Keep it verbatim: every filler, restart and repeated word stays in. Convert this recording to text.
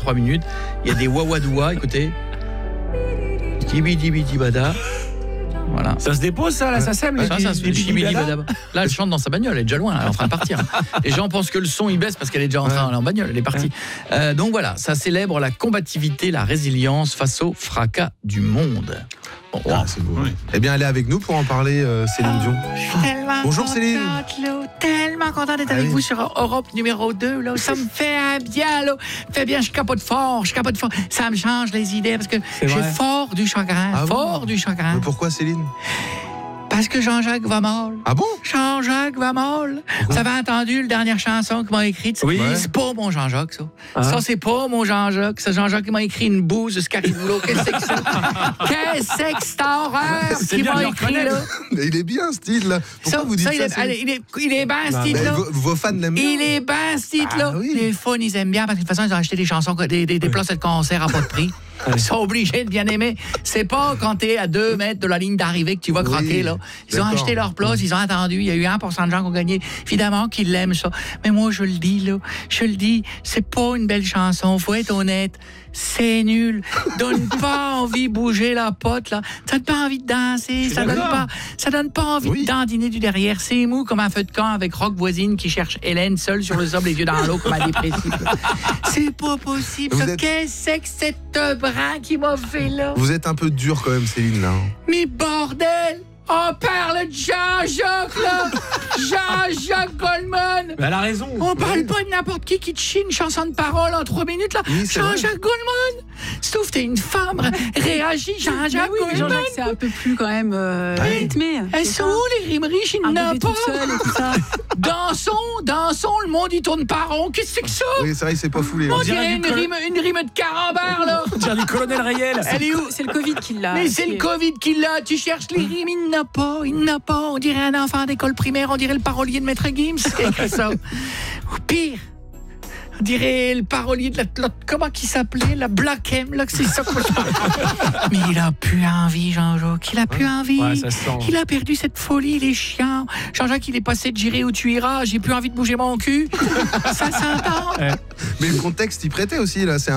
trois minutes. Il y a des wawadoua, écoutez. Tibidi-bidi-bada. Voilà. Ça se dépose ça, là, ça sème. Ça, ça se fait chibidi-bada. Là, elle chante dans sa bagnole, elle est déjà loin, elle est en train de partir. Les gens pensent que le son il baisse parce qu'elle est déjà en train, elle est en bagnole, elle est partie. Euh, donc voilà, ça célèbre la combativité, la résilience face au fracas du monde. Bon, ah, c'est beau. Oui. Eh bien, elle est avec nous pour en parler, euh, Céline Dion. Je suis tellement Bonjour contente, Céline. Là, tellement contente d'être ah avec oui. vous sur Europe numéro deux. Là. Ça me fait un bien. Là. Fait bien, je capote fort, je capote fort. Ça me change les idées parce que j'ai fort du chagrin. Ah fort bon du chagrin. Mais pourquoi Céline? Parce que Jean-Jacques va mal. Ah bon? Jean-Jacques va mal. Vous avez entendu la dernière chanson qu'il m'a écrite? Oui. C'est pas mon Jean-Jacques, ça. Ah. Ça, c'est pas mon Jean-Jacques. C'est Jean-Jacques qui m'a écrit une bouse de Scariboulo. Qu'est-ce que c'est que ça? Qu'est-ce que c'est que cette horreur qu'il m'a écrit, là? Mais il est bien, ce titre-là. Pourquoi ça, vous dites ça, ça, il, est, Céline? il, est, il est bien, ce Mais titre-là. vos, vos fans l'aiment bien. Il est bien, ce titre-là. Ah, oui. Les fans, ils aiment bien parce que de toute façon, ils ont acheté des chansons, des, des, des places de concert à pas de prix. Ils sont obligés de bien aimer. C'est pas quand t'es à deux mètres de la ligne d'arrivée que tu vas craquer, oui, là. Ils ont d'accord. acheté leur place, ils ont attendu. Il y a eu un pour cent de gens qui ont gagné. Évidemment qu'ils l'aiment, ça. Mais moi, je le dis, là. Je le dis, c'est pas une belle chanson. Faut être honnête. C'est nul. Donne pas envie de bouger la pote, là. Ça donne pas envie de danser. Ça donne pas, ça donne pas envie Oui. de dandiner du derrière. C'est mou comme un feu de camp avec Rock voisine qui cherche Hélène seule sur le sable, les yeux dans l'eau comme un dépressif. C'est pas possible. Vous ça. êtes- Qu'est-ce que c'est que cette brin qui m'a fait là? Vous êtes un peu dur quand même, Céline, là. Mais bordel! On parle de Jean-Jacques, là! Jean-Jacques Goldman! Mais elle a raison. On parle pas de n'importe qui qui te chie une chanson de parole en trois minutes, là! Oui, c'est Jean-Jacques Goldman! Sauf t'es une femme, réagis, Jean-Jacques Oui, mais Goldman! Jean-Jacques, c'est un peu plus quand même euh, Ouais. rythmé. Elles c'est sont ça. où les rimes riches? Il Un n'a bébé pas! tout seul et tout ça. Dansons, dansons, le monde il tourne pas rond. Qu'est-ce que c'est que ça? Oui, c'est vrai, c'est pas fou, les... On dirait dirait du une col- rime, une rime de carambar, là! On dirait du colonel réel. Elle est où? C'est le Covid qui l'a. Mais c'est qui le est- Covid qui l'a. Tu cherches les rimes, il n'a pas, il n'a pas. On dirait un enfant d'école primaire, on dirait le parolier de Maître Gims qui a écrit ça. Ou pire, on dirait le parolier de la... la- comment qu'il s'appelait? La Black M, là, que c'est ça. que je- Mais il a plus envie, Jean-Jacques. Il a plus envie. Ouais, ça se sent. Il a perdu cette folie, il est chiant. Jean-Jacques, il est passé de j'irai où tu iras. J'ai plus envie de bouger mon cul. Ça s'entend. Mais le contexte, il prêtait aussi, là. C'est un